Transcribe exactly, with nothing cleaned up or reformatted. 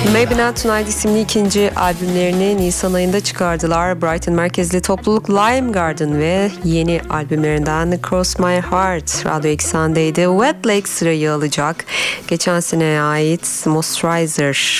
Maybe Not Tonight isimli ikinci albümlerini Nisan ayında çıkardılar. Brighton merkezli topluluk Lime Garden ve yeni albümlerinden Cross My Heart Radyo Eksen'deydi. Wet Lake sırayı alacak. Geçen seneye ait Moisturizer